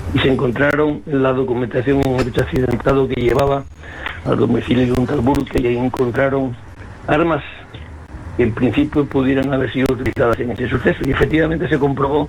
y se encontraron la documentación en el hecho accidentado que llevaba al domicilio de un tal Burke, y ahí encontraron armas que en principio pudieran haber sido utilizadas en ese suceso, y efectivamente se comprobó